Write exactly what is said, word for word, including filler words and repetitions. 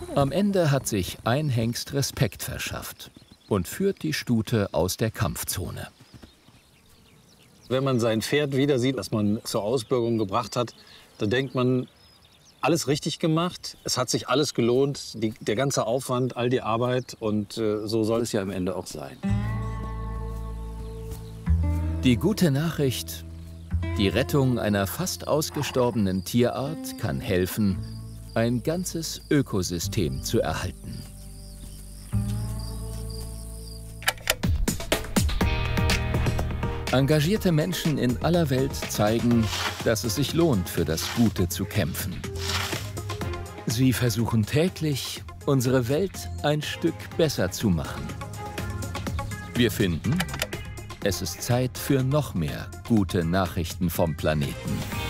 Am Ende hat sich ein Hengst Respekt verschafft und führt die Stute aus der Kampfzone. Wenn man sein Pferd wieder sieht, das man zur Ausbürgerung gebracht hat, dann denkt man, alles richtig gemacht. Es hat sich alles gelohnt, die, der ganze Aufwand, all die Arbeit. Und äh, so soll es ja am Ende auch sein. Die gute Nachricht: Die Rettung einer fast ausgestorbenen Tierart kann helfen, ein ganzes Ökosystem zu erhalten. Engagierte Menschen in aller Welt zeigen, dass es sich lohnt, für das Gute zu kämpfen. Sie versuchen täglich, unsere Welt ein Stück besser zu machen. Wir finden, es ist Zeit für noch mehr gute Nachrichten vom Planeten.